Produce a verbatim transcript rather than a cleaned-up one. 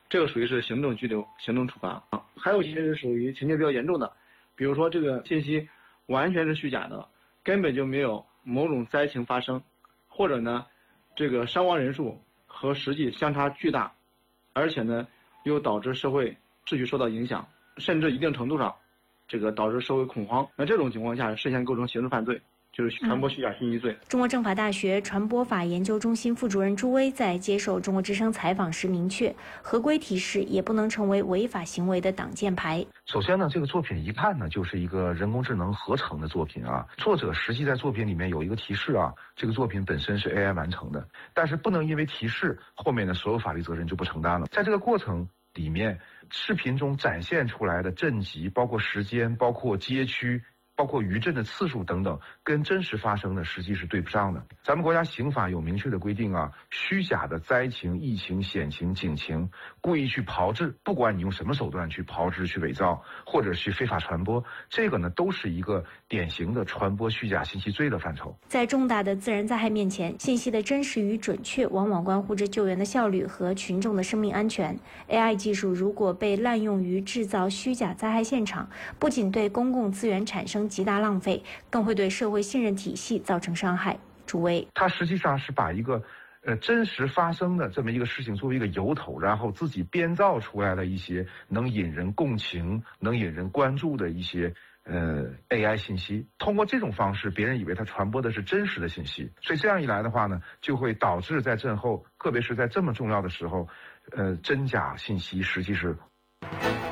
这个属于是行政拘留、行政处罚啊。还有一些是属于情节比较严重的，比如说这个信息完全是虚假的，根本就没有某种灾情发生，或者呢，这个伤亡人数和实际相差巨大，而且呢，又导致社会秩序受到影响，甚至一定程度上，这个导致社会恐慌。那这种情况下，涉嫌构成刑事犯罪。就是传播虚假信息罪。 嗯、中国政法大学传播法研究中心副主任朱威在接受中国之声采访时明确，合规提示也不能成为违法行为的挡箭牌。 首先呢，这个作品一看呢就是一个人工智能合成的作品啊，作者实际在作品里面有一个提示啊，这个作品本身是 A I 完成的，但是不能因为提示后面的所有法律责任就不承担了。在这个过程里面，视频中展现出来的震级，包括时间，包括街区，包括余震的次数等等，跟真实发生的实际是对不上的。咱们国家刑法有明确的规定啊，虚假的灾情、疫情、险情、警情，故意去炮制，不管你用什么手段去炮制、去伪造，或者去非法传播，这个呢都是一个典型的传播虚假信息罪的范畴。 在重大的自然灾害面前，信息的真实与准确往往关乎着救援的效率和群众的生命安全。A I 技术如果被滥用于制造虚假灾害现场，不仅对公共资源产生极大浪费，更会对社会信任体系造成伤害。朱威， 它实际上是把一个呃真实发生的这么一个事情作为一个由头，然后自己编造出来的一些能引人共情、能引人关注的一些呃 A I 信息，通过这种方式，别人以为它传播的是真实的信息，所以这样一来的话呢，就会导致在震后，特别是在这么重要的时候，呃真假信息实际是。